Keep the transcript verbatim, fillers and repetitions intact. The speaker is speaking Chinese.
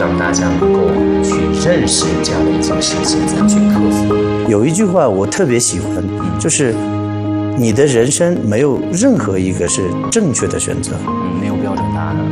让大家能够去认识这样的一件事情，怎样去克服。 有一句话我特别喜欢，就是你的人生没有任何一个是正确的选择， 嗯，没有标准答案。